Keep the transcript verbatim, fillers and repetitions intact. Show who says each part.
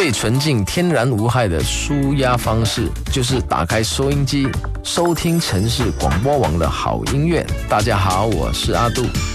Speaker 1: 最纯净、天然无害的舒压方式，就是打开收音机，收听城市广播网的好音乐。大家好，我是阿杜。